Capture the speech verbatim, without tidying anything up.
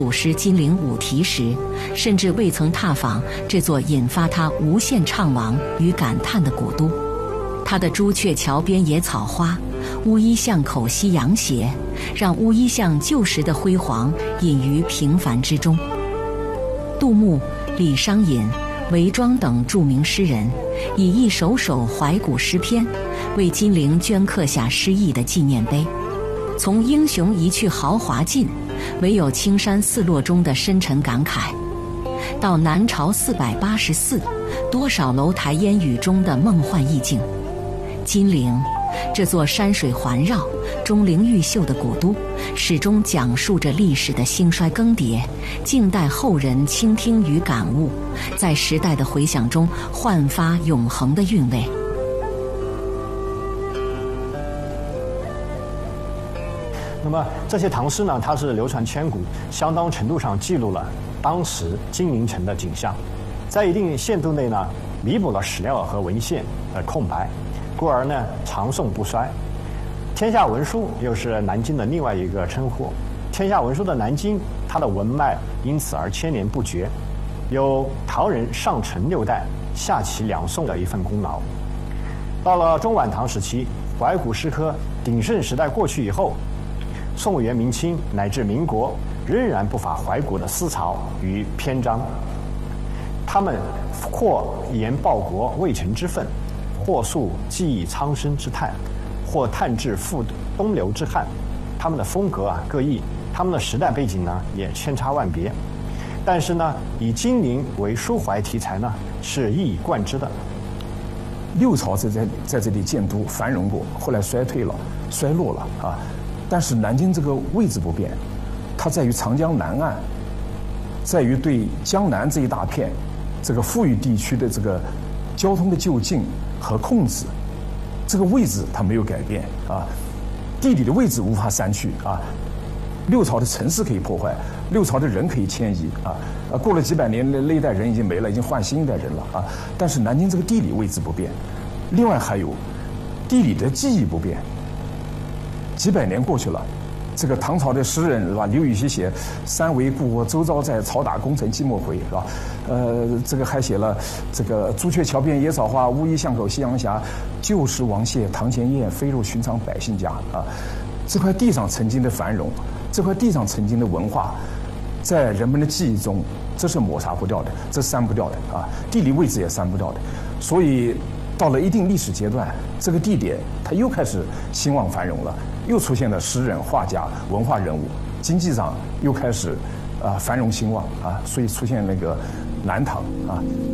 古诗金陵五题时，甚至未曾踏访这座引发他无限怅惘与感叹的古都。他的朱雀桥边野草花，乌衣巷口夕阳斜，让乌衣巷旧时的辉煌隐于平凡之中。杜牧、李商隐、韦庄等著名诗人，以一首首怀古诗篇，为金陵镌刻下诗意的纪念碑。从英雄一去豪华尽，唯有青山寺落中的深沉感慨，到南朝四百八十寺，多少楼台烟雨中的梦幻意境。金陵这座山水环绕、钟灵毓秀的古都，始终讲述着历史的兴衰更迭，静待后人倾听与感悟，在时代的回响中焕发永恒的韵味。 那么这些唐诗呢，它是流传千古，相当程度上记录了当时金陵城的景象，在一定限度内呢，弥补了史料和文献的空白，故而呢长盛不衰。天下文书又是南京的另外一个称呼，天下文书的南京，它的文脉因此而牵连不绝，有唐人上承六代、下启两宋的一份功劳。到了中晚唐时期，怀古诗科鼎盛时代过去以后，宋元明清乃至民国仍然不乏怀古的思潮与篇章，他们或言报国未成之愤，或诉记忆苍生之叹，或叹至复东流之憾。他们的风格啊各异，他们的时代背景呢也千差万别，但是呢以金陵为抒怀题材呢是一以贯之的。 六朝在在在这里建都繁荣过，后来衰退了、衰落了啊。但是南京这个位置不变，它在于长江南岸，在于对江南这一大片这个富裕地区的这个交通的就近和控制，这个位置它没有改变啊，地理的位置无法删去啊。六朝的城市可以破坏，六朝的人可以迁移啊，啊，过了几百年，那一代人已经没了，已经换新一代人了啊。但是南京这个地理位置不变，另外还有地理的记忆不变。几百年过去了，这个唐朝的诗人是吧？刘禹锡写“三围故我周遭在，草打功成寂寞回”是吧？呃，这个还写了这个“朱雀桥边野草花，乌衣巷口夕阳斜。旧时王谢堂前燕，飞入寻常百姓家”啊。这块地上曾经的繁荣，这块地上曾经的文化，在人们的记忆中，这是抹杀不掉的，这删不掉的啊。地理位置也删不掉的，所以到了一定历史阶段，这个地点它又开始兴旺繁荣了。又出现了诗人、画家、文化人物，经济上又开始啊、呃、繁荣兴旺啊，所以出现那个南唐啊。